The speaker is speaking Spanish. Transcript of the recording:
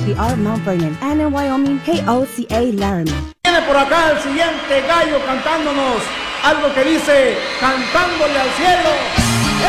University of Mount Vernon, and in Wyoming, KOCA Laramie. Viene por acá el siguiente gallo cantándonos algo que dice, cantándole al cielo.